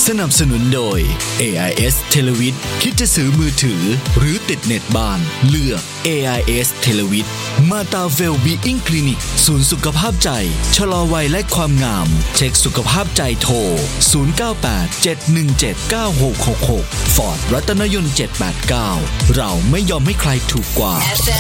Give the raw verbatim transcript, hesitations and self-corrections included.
สนับสนุนโดย เอ ไอ เอส Televid คิดจะซื้อมือถือหรือติดเน็ตบ้านเลือก เอ ไอ เอส Televid มาตาเวลบีอิงคลินิกศูนย์สุขภาพใจชะลอวัยและความงามเช็คสุขภาพใจโทรศูนย์ เก้า แปด เจ็ด หนึ่ง เจ็ด เก้า หก หก หก ฟอร์ดรัตนยนต์เจ็ด แปด เก้าเราไม่ยอมให้ใครถูกกว่าเอฟ เอ็